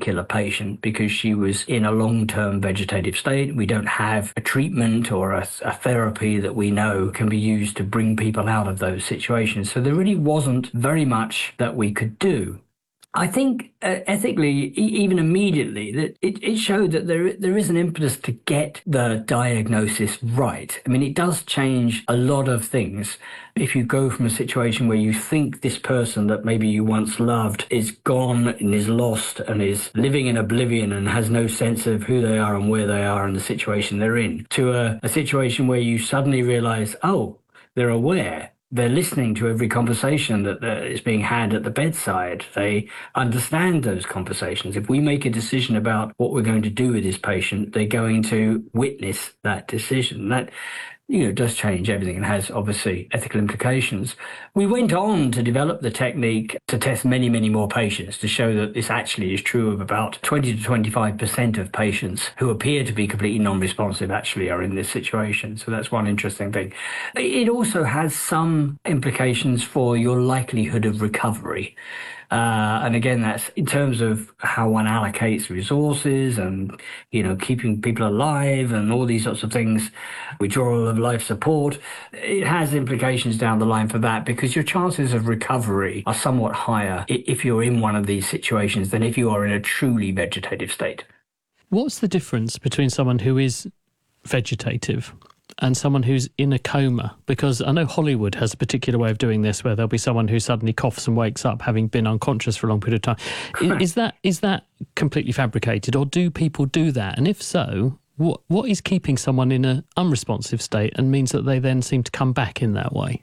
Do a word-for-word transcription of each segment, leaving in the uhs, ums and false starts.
particular patient because she was in a long-term vegetative state. We don't have a treatment or a, a therapy that we know can be used to bring people out of those situations. So there really wasn't very much that we could do. I think uh, ethically, e- even immediately, that it, it showed that there there is an impetus to get the diagnosis right. I mean, it does change a lot of things. If you go from a situation where you think this person that maybe you once loved is gone and is lost and is living in oblivion and has no sense of who they are and where they are and the situation they're in, to a, a situation where you suddenly realize, oh, they're aware. They're listening to every conversation that is being had at the bedside. They understand those conversations. If we make a decision about what we're going to do with this patient, they're going to witness that decision. That, you know, does change everything and has obviously ethical implications. We went on to develop the technique to test many, many more patients to show that this actually is true of about twenty to twenty-five percent of patients who appear to be completely non-responsive actually are in this situation. So that's one interesting thing. It also has some implications for your likelihood of recovery. Uh, and again, that's in terms of how one allocates resources and, you know, keeping people alive and all these sorts of things, withdrawal of life support. It has implications down the line for that because your chances of recovery are somewhat higher if you're in one of these situations than if you are in a truly vegetative state. What's the difference between someone who is vegetative and someone who's in a coma? Because I know Hollywood has a particular way of doing this where there'll be someone who suddenly coughs and wakes up having been unconscious for a long period of time. Is, is that is that completely fabricated, or do people do that? And if so, what what is keeping someone in an unresponsive state and means that they then seem to come back in that way?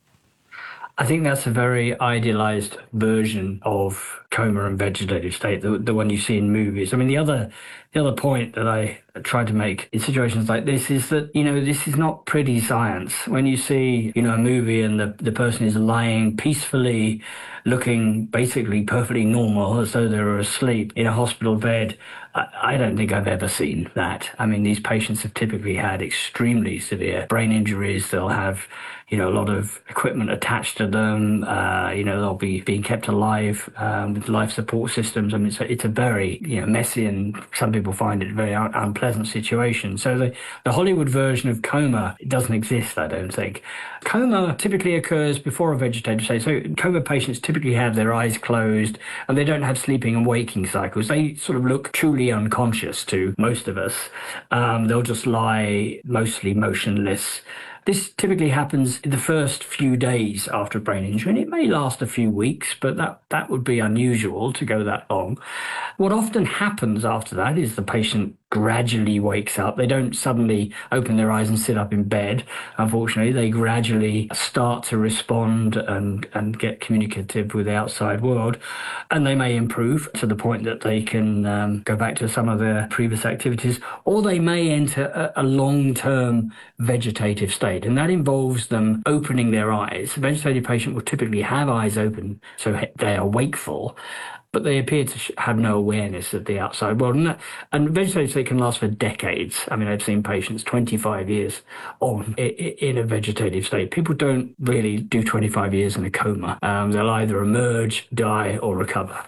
I think that's a very idealized version of coma and vegetative state, the, the one you see in movies. I mean, the other the other point that I try to make in situations like this is that, you know, this is not pretty science. When you see, you know, a movie and the, the person is lying peacefully, looking basically perfectly normal, as though they were asleep in a hospital bed, I, I don't think I've ever seen that. I mean, these patients have typically had extremely severe brain injuries. They'll have, you know, a lot of equipment attached to them. Uh, you know, they'll be being kept alive um, with life support systems. I mean, it's a, it's a very, you know, messy and some people find it a very un- unpleasant situation. So the, the Hollywood version of coma doesn't exist, I don't think. Coma typically occurs before a vegetative state. So coma patients typically have their eyes closed and they don't have sleeping and waking cycles. They sort of look truly unconscious to most of us. Um, they'll just lie mostly motionless. This typically happens in the first few days after a brain injury, and it may last a few weeks, but that, that would be unusual to go that long. What often happens after that is the patient gradually wakes up. They don't suddenly open their eyes and sit up in bed. Unfortunately, they gradually start to respond and, and get communicative with the outside world, and they may improve to the point that they can um, go back to some of their previous activities, or they may enter a, a long-term vegetative state, and that involves them opening their eyes. A vegetative patient will typically have eyes open, so they are wakeful, but they appear to have no awareness of the outside world. And, that, and vegetative state can last for decades. I mean, I've seen patients twenty-five years on in a vegetative state. People don't really do twenty-five years in a coma. Um, they'll either emerge, die, or recover.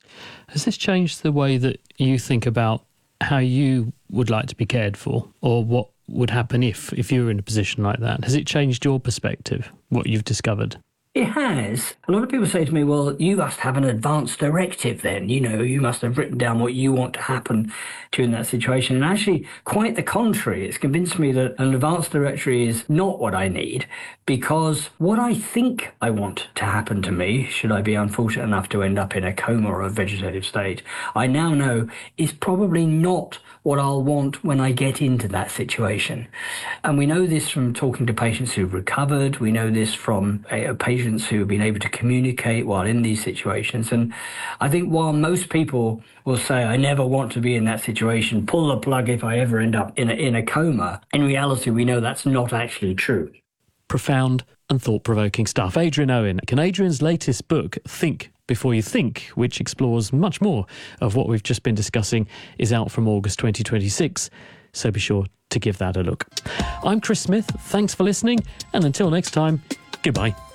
Has this changed the way that you think about how you would like to be cared for, or what would happen if, if you were in a position like that? Has it changed your perspective, what you've discovered? It has. A lot of people say to me, well, you must have an advance directive then. You know, you must have written down what you want to happen to in that situation. And actually, quite the contrary. It's convinced me that an advance directive is not what I need, because what I think I want to happen to me, should I be unfortunate enough to end up in a coma or a vegetative state, I now know is probably not what I'll want when I get into that situation. And we know this from talking to patients who've recovered. We know this from uh, patients who have been able to communicate while in these situations. And I think while most people will say, I never want to be in that situation, pull the plug if I ever end up in a, in a coma, in reality, we know that's not actually true. Profound and thought-provoking stuff. Adrian Owen. And Adrian's latest book, Think Before You Think, which explores much more of what we've just been discussing, is out from August twenty twenty-six. So be sure to give that a look. I'm Chris Smith. Thanks for listening. And until next time, goodbye.